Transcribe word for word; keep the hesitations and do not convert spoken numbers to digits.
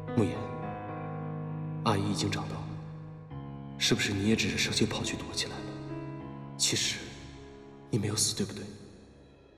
慕言，阿姨已经找到了，是不是你也只是生气跑去躲起来了？其实你没有死，对不对？